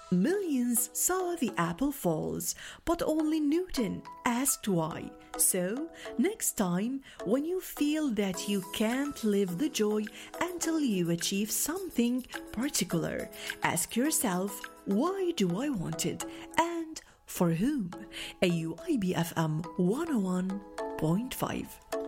Millions saw the apple falls, but only Newton asked why. So, next time when you feel that you can't live the joy until you achieve something particular, ask yourself, why do I want it and for whom? AUIB FM 101.5